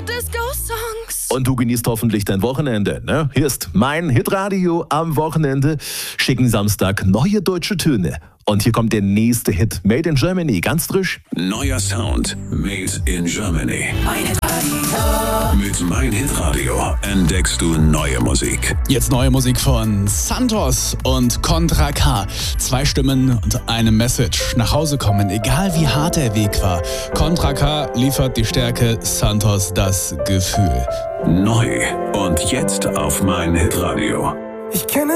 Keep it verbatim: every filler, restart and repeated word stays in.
Disco-Songs. Und du genießt hoffentlich dein Wochenende, ne? Hier ist mein Hitradio am Wochenende. Schicken Samstag neue deutsche Töne. Und hier kommt der nächste Hit. Made in Germany, ganz frisch. Neuer Sound. Made in Germany. Mein Hitradio. Mit Mein Hitradio entdeckst du neue Musik. Jetzt neue Musik von Santos und Contra K. Zwei Stimmen und eine Message. Nach Hause kommen, egal wie hart der Weg war. Contra K liefert die Stärke, Santos das Gefühl. Neu. Und jetzt auf Mein Hitradio. Ich kenne